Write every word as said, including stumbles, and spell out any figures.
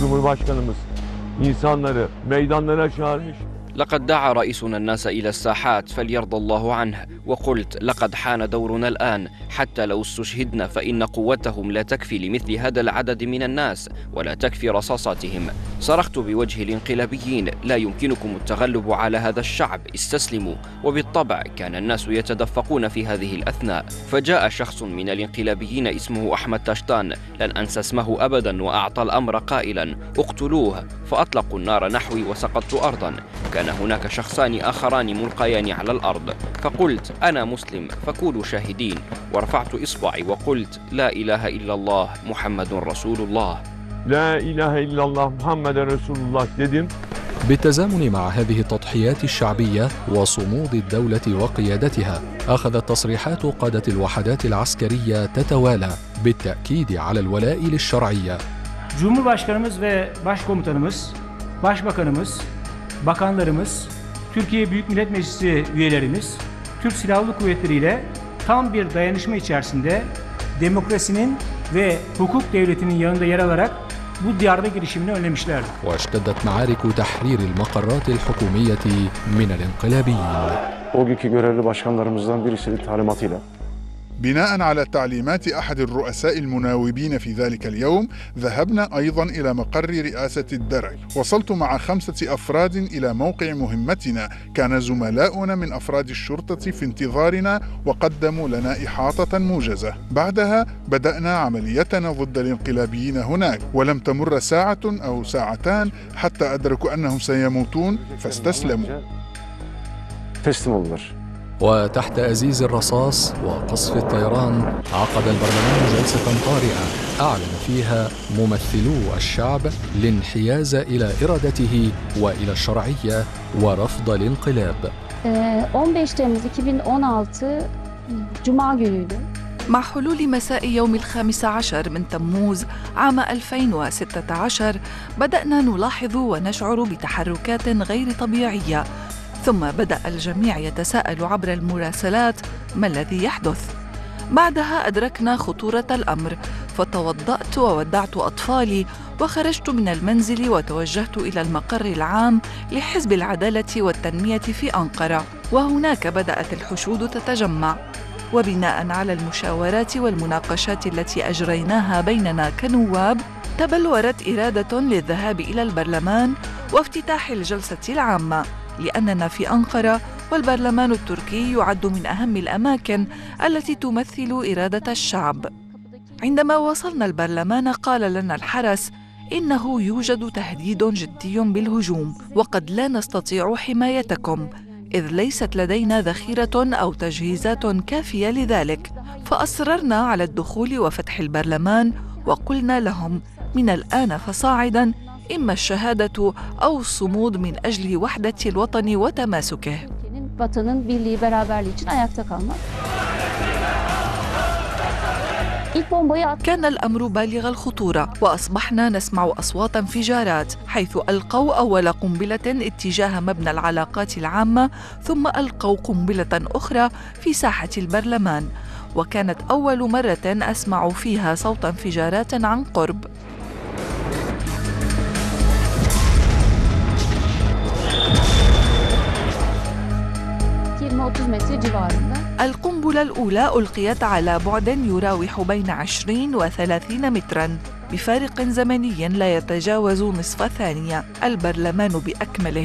Cumhurbaşkanımız insanları meydanlara çağırmış. لقد دعا رئيسنا الناس إلى الساحات فليرضى الله عنه، وقلت لقد حان دورنا الآن، حتى لو استشهدنا فإن قوتهم لا تكفي لمثل هذا العدد من الناس ولا تكفي رصاصاتهم. صرخت بوجه الانقلابيين: لا يمكنكم التغلب على هذا الشعب، استسلموا. وبالطبع كان الناس يتدفقون في هذه الأثناء، فجاء شخص من الانقلابيين اسمه أحمد تاشتان، لن أنسى اسمه أبدا، وأعطى الأمر قائلا: اقتلوه. فأطلقوا النار نحوي وسقطت أرضا. كان هناك شخصان آخران ملقيان على الأرض، فقلت: أنا مسلم فكونوا شاهدين، ورفعت إصبعي وقلت: لا إله إلا الله محمد رسول الله. لا إله إلا الله محمد رسول الله dedim. بالتزامن مع هذه التضحيات الشعبية وصمود الدولة وقيادتها، أخذت تصريحات قادة الوحدات العسكرية تتوالى بالتأكيد على الولاء للشرعية. Cumhurbaşkanımız ve Başkomutanımız, Başbakanımız, Bakanlarımız, Türkiye Büyük Millet Meclisi üyelerimiz, Türk Silahlı Kuvvetleri ile tam bir dayanışma içerisinde demokrasinin ve hukuk devletinin yanında yer alarak bu darbe girişimini önlemişlerdi. واشتدت معارك تحرير المقرات الحكومية من الانقلابيين. O günkü görevli başkanlarımızdan birisinin talimatıyla بناء على تعليمات أحد الرؤساء المناوبين في ذلك اليوم، ذهبنا أيضا إلى مقر رئاسة الدرع. وصلت مع خمسة أفراد إلى موقع مهمتنا. كان زملاؤنا من أفراد الشرطة في انتظارنا وقدموا لنا إحاطة موجزة. بعدها بدأنا عمليتنا ضد الانقلابيين هناك، ولم تمر ساعة أو ساعتان حتى أدركوا أنهم سيموتون فاستسلموا. teslim oldular. وتحت أزيز الرصاص وقصف الطيران عقد البرلمان جلسة طارئة أعلن فيها ممثلو الشعب الانحياز إلى إرادته وإلى الشرعية ورفض الانقلاب. on beş Temmuz iki bin on altı Cuma günüydü. مع حلول مساء يوم الخامس عشر من تموز عام ألفين وستة عشر بدأنا نلاحظ ونشعر بتحركات غير طبيعية، ثم بدأ الجميع يتساءل عبر المراسلات ما الذي يحدث. بعدها أدركنا خطورة الأمر، فتوضأت وودعت أطفالي وخرجت من المنزل وتوجهت إلى المقر العام لحزب العدالة والتنمية في أنقرة، وهناك بدأت الحشود تتجمع. وبناء على المشاورات والمناقشات التي أجريناها بيننا كنواب، تبلورت إرادة للذهاب إلى البرلمان وافتتاح الجلسة العامة، لأننا في أنقرة والبرلمان التركي يعد من أهم الأماكن التي تمثل إرادة الشعب. عندما وصلنا البرلمان قال لنا الحرس إنه يوجد تهديد جدي بالهجوم وقد لا نستطيع حمايتكم، إذ ليست لدينا ذخيرة أو تجهيزات كافية لذلك. فأصررنا على الدخول وفتح البرلمان، وقلنا لهم من الآن فصاعداً إما الشهادة أو الصمود من أجل وحدة الوطن وتماسكه. كان الأمر بالغ الخطورة، وأصبحنا نسمع أصوات انفجارات، حيث ألقوا أول قنبلة اتجاه مبنى العلاقات العامة، ثم ألقوا قنبلة أخرى في ساحة البرلمان، وكانت أول مرة أسمع فيها صوت انفجارات عن قرب. القنبلة الأولى ألقيت على بعد يراوح بين عشرين وثلاثين متراً بفارق زمني لا يتجاوز نصف ثانية. البرلمان بأكمله